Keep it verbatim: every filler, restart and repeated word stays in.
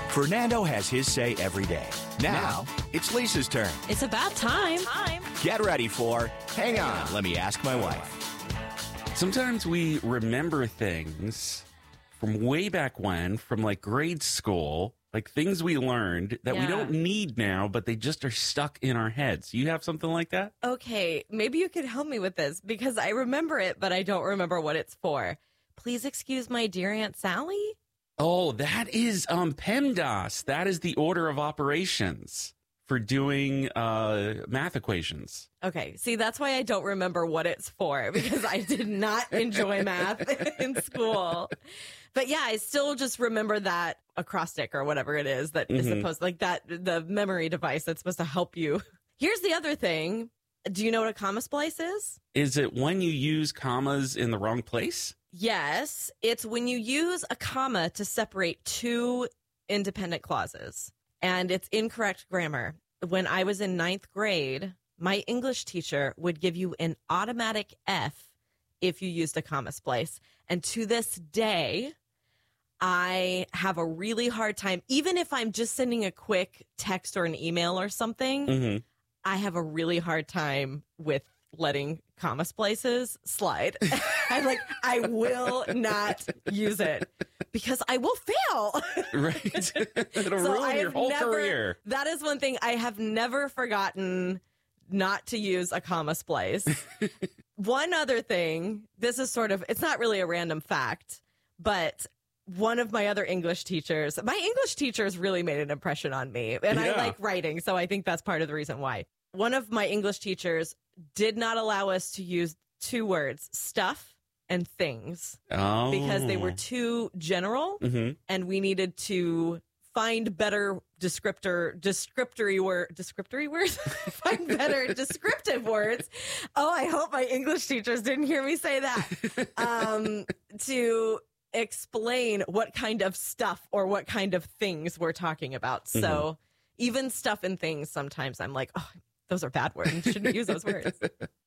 Fernando has his say every day. Now, it's Lisa's turn. It's about time. Get ready for Hang On, Let Me Ask My Wife. Sometimes we remember things from way back when, from like grade school, like things we learned that Yeah. we don't need now, but they just are stuck in our heads. You have something like that? Okay, maybe you could help me with this because I remember it, but I don't remember what it's for. Please excuse my dear Aunt Sally. Oh, that is um, PEMDAS. That is the order of operations for doing uh, math equations. Okay, see, that's why I don't remember what it's for because I did not enjoy math in school. But yeah, I still just remember that acrostic or whatever it is that is Mhm. supposed, like that, the memory device that's supposed to help you. Here's the other thing. Do you know what a comma splice is? Is it when you use commas in the wrong place? Yes, it's when you use a comma to separate two independent clauses, and it's incorrect grammar. When I was in ninth grade, my English teacher would give you an automatic F if you used a comma splice. And to this day, I have a really hard time, even if I'm just sending a quick text or an email or something, Mm-hmm. I have a really hard time with letting comma splices slide. I'm like, I will not use it because I will fail. Right. It'll So ruin I your have whole never- career. That is one thing I have never forgotten not to use a comma splice. One other thing, this is sort of, it's not really a random fact, but one of my other English teachers, my English teachers really made an impression on me. And I Yeah. like writing, so I think that's part of the reason why. One of my English teachers did not allow us to use two words, stuff and things, Oh. because they were too general Mm-hmm. and we needed to find better descriptor, descriptory word, descriptory words, find better descriptive words. Oh, I hope my English teachers didn't hear me say that. Um, to explain what kind of stuff or what kind of things we're talking about. So Mm-hmm. even stuff and things, sometimes I'm like, oh, those are bad words. Shouldn't use those words.